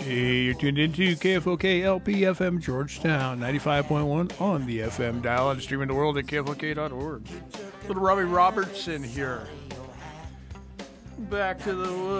Hey, you're tuned into KFOK LP FM Georgetown, 95.1 on the FM dial and streaming the world at KFOK.org. Little Robbie Robertson here. Back to the